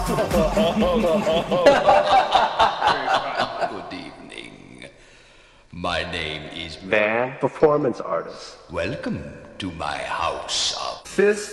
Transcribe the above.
Good evening. My name is Van, performance artist. Welcome to my house of Fist